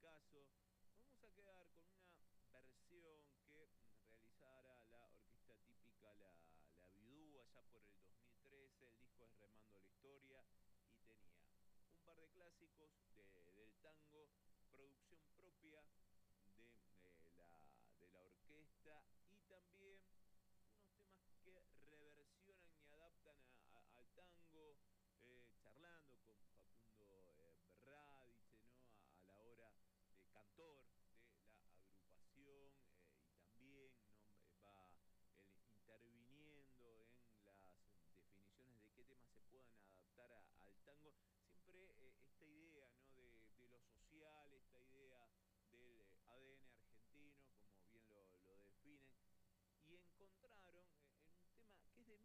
caso, vamos a quedar con una versión que realizara la orquesta típica La Vidú allá por el 2013. El disco es Remando la Historia y tenía un par de clásicos del tango, producción propia de la orquesta y también unos temas que reversionan y adaptan al tango, charlando con Facundo Radice, ¿no? A la hora de cantor de la agrupación, y también, ¿no? Va él interviniendo en las definiciones de qué temas se puedan adaptar al tango. Siempre esta idea, ¿no? de lo social, esta idea del ADN argentino, como bien lo definen, y encontraron en un tema que es de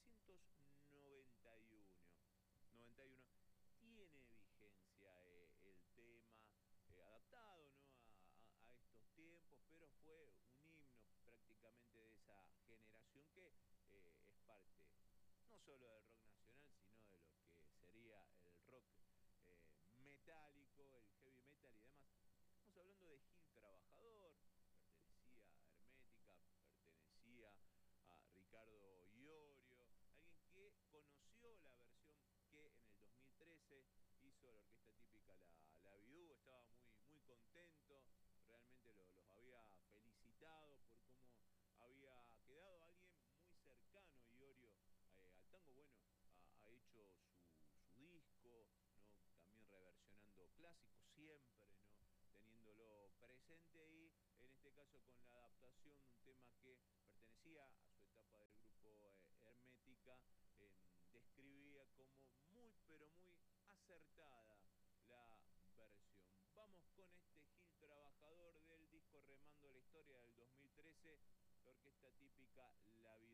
1991. 91. Tiene vigencia el tema, adaptado, ¿no? a estos tiempos, pero fue un himno prácticamente de esa generación que es parte no solo del rock nacional, sino de lo que sería el rock metálico, el heavy metal y demás. Estamos hablando de Gil Trabajador, pertenecía a Hermética, pertenecía a Ricardo Iorio, alguien que conoció la versión que en el 2013 hizo la orquesta típica La Vidú. Estaba muy contento, realmente los había felicitado por cómo había quedado. Alguien muy cercano, Iorio, al tango. Bueno, ha hecho su disco, ¿no? También reversionando clásicos siempre, ¿no? Teniéndolo presente, y en este caso con la adaptación de un tema que pertenecía a su etapa del grupo Hermética. Describía como muy pero muy acertada la versión. Vamos con este Gil Trabajador del disco Remando la Historia del 2013, la orquesta típica La